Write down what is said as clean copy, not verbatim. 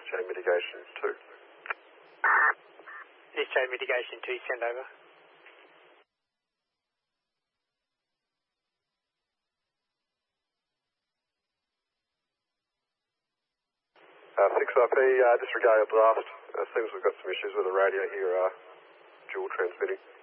Chain Mitigation 2. East Chain Mitigation 2, send over. 6IP, disregard your blast. Seems we've got some issues with the radio here, dual transmitting.